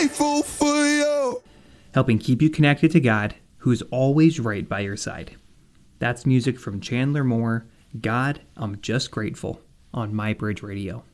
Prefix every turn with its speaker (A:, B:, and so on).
A: Grateful for you.
B: Helping keep you connected to God, who's always right by your side. That's music from Chandler Moore, God, I'm Just Grateful, on My Bridge Radio.